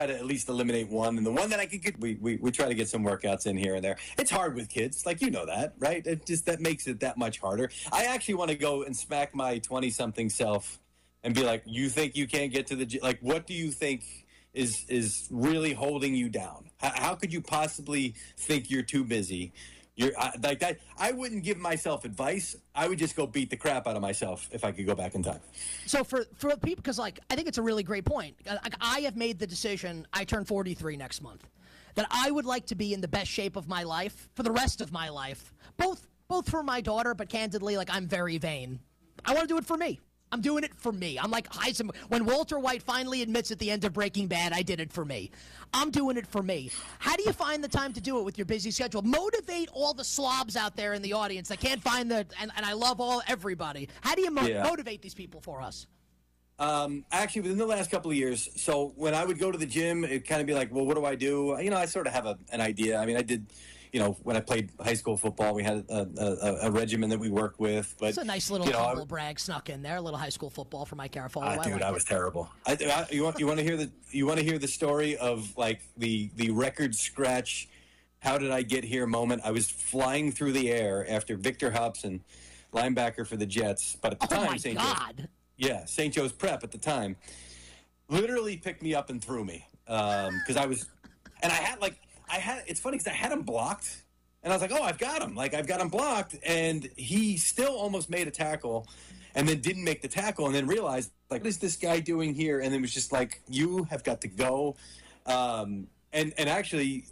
to at least eliminate one, and the one that I could get, we try to get some workouts in here and there. It's hard with kids, like, you know that, right? It just, that makes it that much harder. I actually want to go and smack my 20-something self and be like, you think you can't get to the gym? Like, what do you think is really holding you down? How could you possibly think you're too busy? Like that. I wouldn't give myself advice. I would just go beat the crap out of myself if I could go back in time. So for people, because like I think it's a really great point. Like, I have made the decision. I turn 43 next month. That I would like to be in the best shape of my life for the rest of my life. Both for my daughter, but candidly, like, I'm very vain. I want to do it for me. I'm doing it for me. I'm like Heisenberg. When Walter White finally admits at the end of Breaking Bad, I did it for me. I'm doing it for me. How do you find the time to do it with your busy schedule? Motivate all the slobs out there in the audience that can't find and I love everybody. How do you motivate these people for us? Actually, within the last couple of years, so when I would go to the gym, it'd kind of be like, well, what do I do? You know, I sort of have an idea. I mean, I did, you know, when I played high school football, we had a regimen that we worked with. But it's a nice little humble brag snuck in there, a little high school football for Mike Garafolo. Dude, I was terrible. You want to hear the story of like the record scratch? How did I get here moment? I was flying through the air after Victor Hobson, linebacker for the Jets, but at the time, St. Joe's. Yeah, St. Joe's Prep at the time, literally picked me up and threw me because I was, and it's funny because I had him blocked, and I was like, oh, I've got him. Like, I've got him blocked, and he still almost made a tackle and then didn't make the tackle and then realized, like, what is this guy doing here? And then was just like, you have got to go. And actually,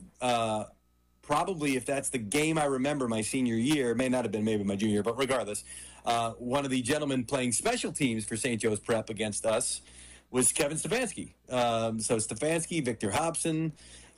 probably if that's the game I remember my senior year, it may not have been maybe my junior year, but regardless, one of the gentlemen playing special teams for St. Joe's Prep against us was Kevin Stefanski. So Stefanski, Victor Hobson,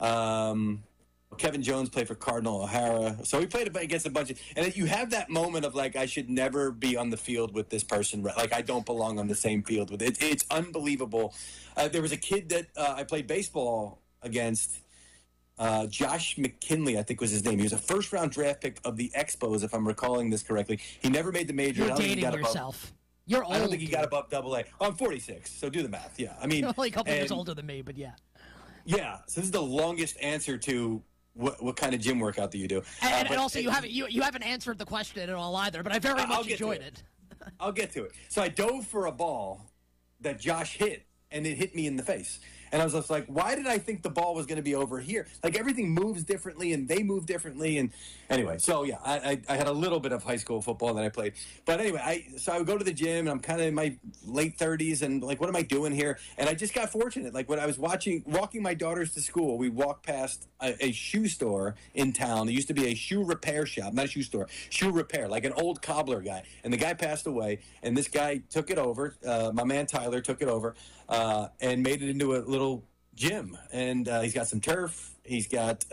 Kevin Jones played for Cardinal O'Hara. So we played against a bunch of, and you have that moment of like, I should never be on the field with this person. Like, I don't belong on the same field with it. It's unbelievable. There was a kid that I played baseball against, Josh McKinley, I think was his name. He was a first-round draft pick of the Expos, if I'm recalling this correctly. He never made the major. You're dating yourself. You're old. I don't think he got above AA. Oh, I'm 46, so do the math. Yeah, I mean, you're only a couple years older than me, but yeah. Yeah, so this is the longest answer to what kind of gym workout do you do? And also, you haven't answered the question at all either. But I very much enjoyed it. I'll get to it. So I dove for a ball that Josh hit, and it hit me in the face. And I was just like, why did I think the ball was going to be over here? Like, everything moves differently, and they move differently. And anyway, so yeah, I had a little bit of high school football that I played. But anyway, I would go to the gym, and I'm kind of in my late 30s, and like, what am I doing here? And I just got fortunate. Like, when I was walking my daughters to school, we walked past a shoe store in town. There used to be a shoe repair shop, not a shoe store, shoe repair, like an old cobbler guy. And the guy passed away, and this guy took it over. My man Tyler took it over and made it into a little gym, and he's got some turf. He's got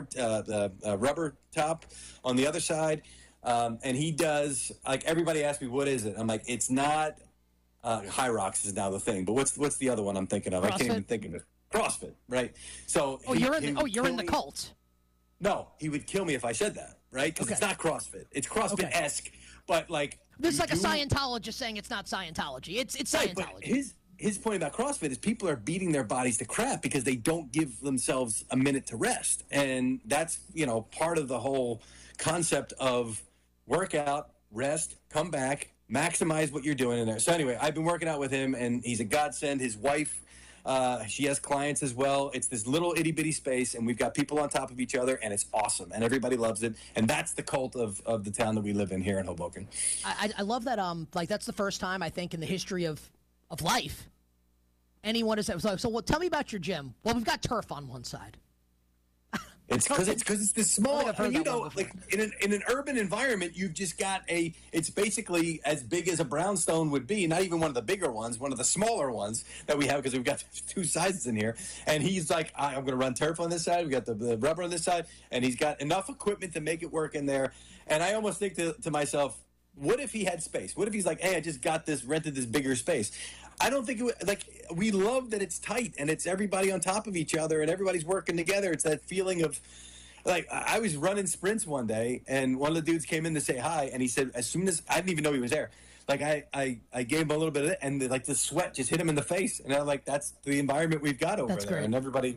rubber top on the other side, and he does, like, everybody asks me, what is it? I'm like, it's not High Rocks is now the thing, but what's the other one I'm thinking of? CrossFit? I can't even think of it. CrossFit, right? So you're in the cult. No, he would kill me if I said that, right? Because it's not CrossFit. It's CrossFit-esque, but like, this is like a Scientologist saying it's not Scientology. It's Scientology. Right, his point about CrossFit is people are beating their bodies to crap because they don't give themselves a minute to rest. And that's, part of the whole concept of workout, rest, come back, maximize what you're doing in there. So anyway, I've been working out with him, and he's a godsend. His wife, she has clients as well. It's this little itty-bitty space, and we've got people on top of each other, and it's awesome, and everybody loves it. And that's the cult of the town that we live in here in Hoboken. I love that. That's the first time, I think, in the history of life anyone has said. So tell me about your gym. Well, we've got turf on one side. It's because it's this small, like in an urban environment, you've just got it's basically as big as a brownstone would be, not even one of the bigger ones, one of the smaller ones that we have, because we've got two sizes in here. And he's like, I'm going to run turf on this side, we got the rubber on this side, and he's got enough equipment to make it work in there. And I almost think to myself, what if he had space? What if he's like, hey, I just rented this bigger space? I don't think it would, like, we love that it's tight and it's everybody on top of each other and everybody's working together. It's that feeling of, like, I was running sprints one day and one of the dudes came in to say hi, and he said, as soon as, I didn't even know he was there, like I gave him a little bit of it, and like the sweat just hit him in the face, and I'm like, that's the environment we've got over That's there, great. and everybody